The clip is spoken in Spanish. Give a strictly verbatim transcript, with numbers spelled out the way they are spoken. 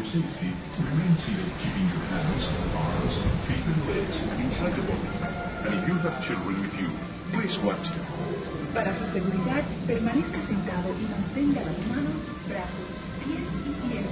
safety, remain seated, keeping your hands, arms, feet, and legs inside the body. And if you have children with you, please watch them. Para su seguridad, permanezca sentado y mantenga las manos, brazos, pies y piernas